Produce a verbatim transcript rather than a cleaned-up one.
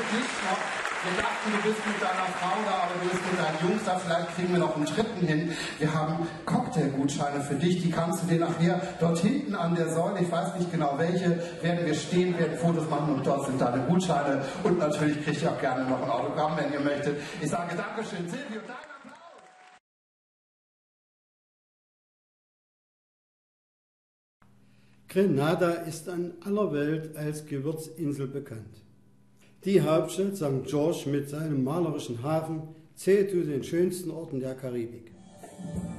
dich noch. Wir dachten, du bist mit deiner Frau da, aber du bist mit deinen Jungs da. Vielleicht kriegen wir noch einen dritten hin. Wir haben Cocktailgutscheine für dich. Die kannst du dir nachher dort hinten an der Säule, ich weiß nicht genau welche, werden wir stehen, werden Fotos machen und dort sind deine Gutscheine. Und natürlich kriegt ihr auch gerne noch ein Autogramm, wenn ihr möchtet. Ich sage Dankeschön, Silvio, dein Applaus. Grenada ist an aller Welt als Gewürzinsel bekannt. Die Hauptstadt Sankt George mit seinem malerischen Hafen zählt zu den schönsten Orten der Karibik.